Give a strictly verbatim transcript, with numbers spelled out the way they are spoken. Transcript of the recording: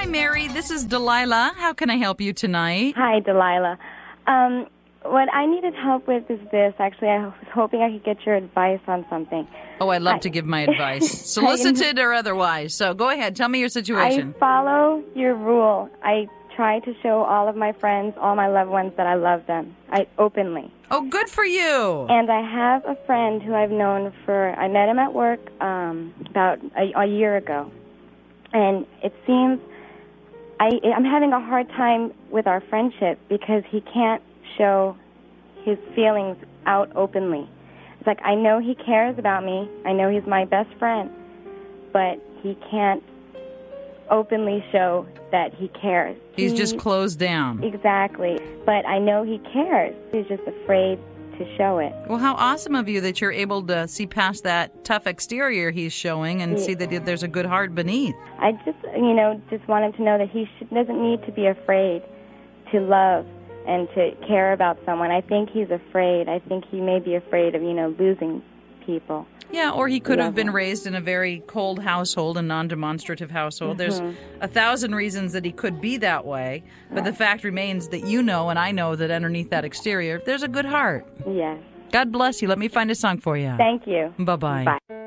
Mary. This is Delilah. How can I help you tonight? Hi, Delilah. Um, what I needed help with is this. Actually, I was hoping I could get your advice on something. Oh, I'd love I, to give my advice, solicited or otherwise. So go ahead. Tell me your situation. I follow your rule. I try to show all of my friends, all my loved ones, that I love them. I openly. Oh, good for you. And I have a friend who I've known for, I met him at work um, about a, a year ago. And it seems I, I'm having a hard time with our friendship because he can't show his feelings out openly. It's like, I know he cares about me. I know he's my best friend. But he can't openly show that he cares. He's he, just closed down. Exactly. But I know he cares. He's just afraid to show it. Well, how awesome of you that you're able to see past that tough exterior he's showing and yeah. see that there's a good heart beneath. I just, you know, just want him to know that he should, doesn't need to be afraid to love and to care about someone. I think he's afraid. I think he may be afraid of, you know, losing people. Yeah, or he could Love have been him. raised in a very cold household, a non-demonstrative household. Mm-hmm. There's a thousand reasons that he could be that way, but the fact remains that you know and I know that underneath that exterior, there's a good heart. Yes. God bless you. Let me find a song for you. Thank you. Bye-bye. Bye.